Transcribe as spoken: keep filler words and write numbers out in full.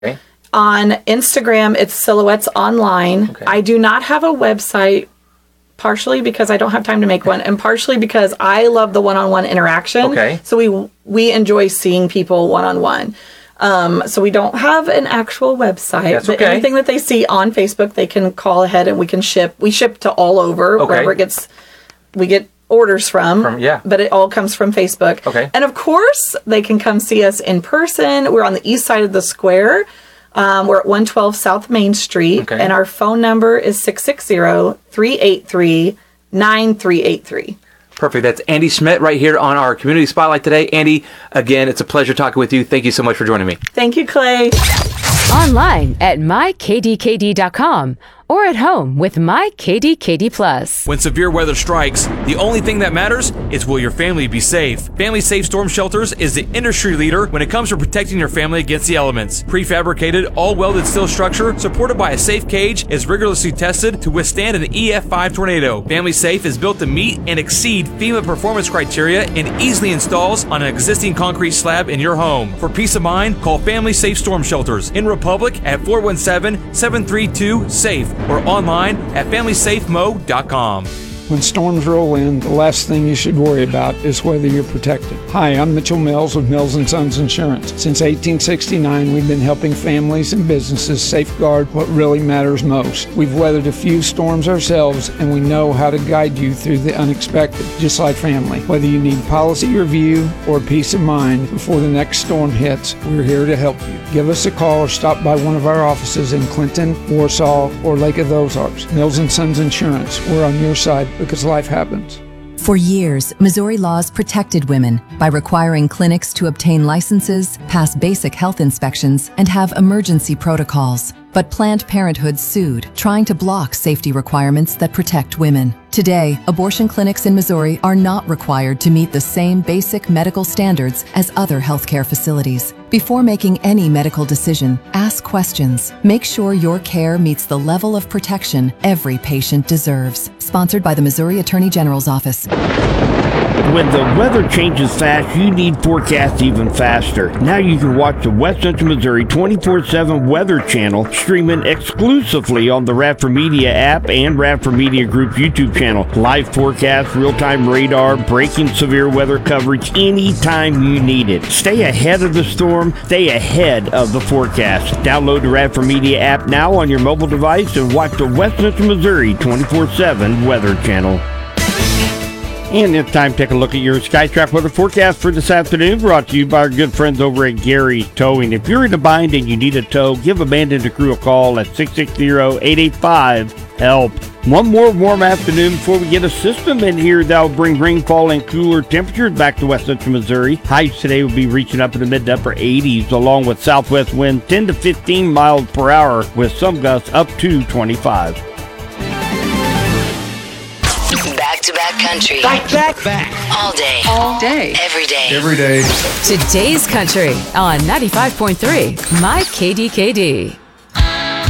Okay. On Instagram, it's Silhouettes Online. Okay. I do not have a website, partially because I don't have time to make one, and partially because I love the one-on-one interaction. Okay. So we we enjoy seeing people one-on-one. Um, so we don't have an actual website. That's but okay. anything that they see on Facebook, they can call ahead and we can ship. We ship to all over, Okay. wherever it gets, we get orders from. From- yeah. But it all comes from Facebook. Okay. And of course, they can come see us in person. We're on the east side of the square. Um, we're at one twelve South Main Street, Okay. and our phone number is six six zero, three eight three, nine three eight three. Perfect. That's Andy Schmidt right here on our Community Spotlight today. Andy, again, it's a pleasure talking with you. Thank you so much for joining me. Thank you, Clay. Online at my k d k d dot com or at home with My K D K D Plus. When severe weather strikes, the only thing that matters is will your family be safe. Family Safe Storm Shelters is the industry leader when it comes to protecting your family against the elements. Prefabricated, all-welded steel structure supported by a safe cage is rigorously tested to withstand an E F five tornado. Family Safe is built to meet and exceed FEMA performance criteria and easily installs on an existing concrete slab in your home. For peace of mind, call Family Safe Storm Shelters in Republic at four one seven, seven three two, SAFE or online at family safe mo dot com. When storms roll in, the last thing you should worry about is whether you're protected. Hi, I'm Mitchell Mills of Mills and Sons Insurance. Since eighteen sixty-nine, we've been helping families and businesses safeguard what really matters most. We've weathered a few storms ourselves, and we know how to guide you through the unexpected, just like family. Whether you need policy review or peace of mind before the next storm hits, we're here to help you. Give us a call or stop by one of our offices in Clinton, Warsaw, or Lake of the Ozarks. Mills and Sons Insurance, we're on your side because life happens. For years, Missouri laws protected women by requiring clinics to obtain licenses, pass basic health inspections, and have emergency protocols. But Planned Parenthood sued, trying to block safety requirements that protect women. Today, abortion clinics in Missouri are not required to meet the same basic medical standards as other healthcare facilities. Before making any medical decision, ask questions. Make sure your care meets the level of protection every patient deserves. Sponsored by the Missouri Attorney General's Office. When the weather changes fast, you need forecasts even faster. Now you can watch the West Central Missouri twenty-four seven Weather Channel streaming exclusively on the Radford Media app and Radford Media Group's YouTube channel. Live forecasts, real-time radar, breaking severe weather coverage anytime you need it. Stay ahead of the storm. Stay ahead of the forecast. Download the Radford Media app now on your mobile device and watch the West Central Missouri twenty-four seven Weather Channel. And it's time to take a look at your SkyTrack weather forecast for this afternoon, brought to you by our good friends over at Gary Towing. If you're in a bind and you need a tow, give Amanda and the crew a call at six six zero, eight eight five, HELP. One more warm afternoon before we get a system in here that will bring rainfall and cooler temperatures back to West Central Missouri. Highs today will be reaching up in the mid to upper eighties, along with southwest wind ten to fifteen miles per hour, with some gusts up to twenty-five. Back-to-back country. Back, back, back. All day. All day. Every day. Every day. Today's Country on ninety-five point three My K D K D.